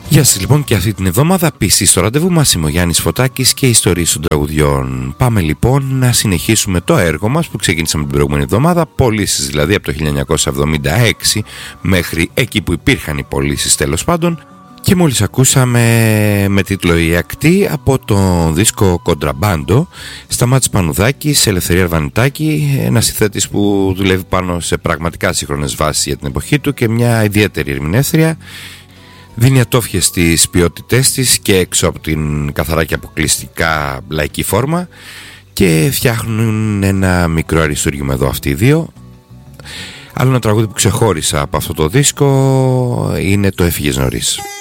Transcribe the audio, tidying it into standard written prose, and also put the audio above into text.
Γεια σας λοιπόν και αυτή την εβδομάδα πίσω στο ραντεβού μας είμαι ο Γιάννης Φωτάκης και ιστορίες των τραγουδιών. Πάμε λοιπόν να συνεχίσουμε το έργο μας που ξεκίνησαμε την προηγούμενη εβδομάδα, πωλήσεις δηλαδή από το 1976 μέχρι εκεί που υπήρχαν οι πωλήσεις τέλος πάντων, και μόλις ακούσαμε με τίτλο «Η Ακτή» από το δίσκο «Κοντραμπάντο», Σταμάτης Πανουδάκης, Ελευθερία Αρβανιτάκη, ένας συνθέτης που δουλεύει πάνω σε πραγματικά σύγχρονες βάσεις για την εποχή του και μια ιδιαίτερη ερμηνεύτρια. Δίνει ατόφιες στις ποιότητές της και έξω από την καθαρά και αποκλειστικά λαϊκή φόρμα και φτιάχνουν ένα μικρό αριστούργημα εδώ αυτοί οι δύο. Άλλο ένα τραγούδι που ξεχώρισα από αυτό το δίσκο είναι το «Έφυγες νωρίς».